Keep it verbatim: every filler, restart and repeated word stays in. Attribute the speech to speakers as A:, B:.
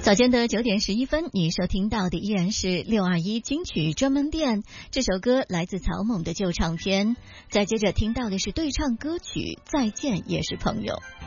A: 早间的九点十一分，你收听到的依然是六二一金曲专门店。这首歌来自草蜢的旧唱片。再接着听到的是对唱歌曲《再见也是朋友》。